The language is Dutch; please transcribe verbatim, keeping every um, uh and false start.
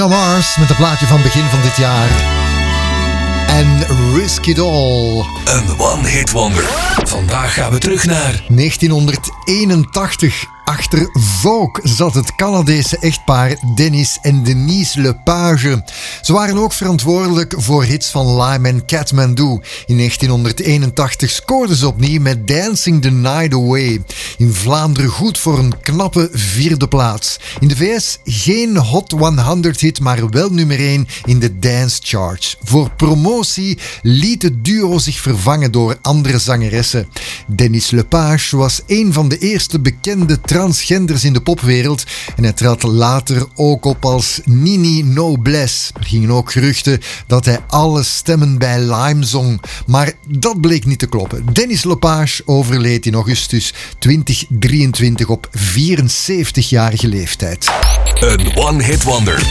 Mars met een plaatje van begin van dit jaar. En Risk It All. Een one-hit wonder. Vandaag gaan we terug naar negentienhonderdeenentachtig. Achter Vogue zat het Canadese echtpaar Dennis en Denise Lepage. Ze waren ook verantwoordelijk voor hits van Lime en Kathmandu. In negentienhonderdeenentachtig scoorden ze opnieuw met Dancing the Night Away. In Vlaanderen goed voor een knappe vierde plaats. In de V S geen Hot honderd hit, maar wel nummer één in de dance charts. Voor promotie liet het duo zich vervangen door andere zangeressen. Dennis Lepage was een van de eerste bekende transgenders in de popwereld en hij trad later ook op als Nini Noblesse. Er gingen ook geruchten dat hij alle stemmen bij Lime zong, maar dat bleek niet te kloppen. Dennis Lepage overleed in augustus tweeduizend drieëntwintig op vierenzeventigjarige leeftijd. een one-hit wonder.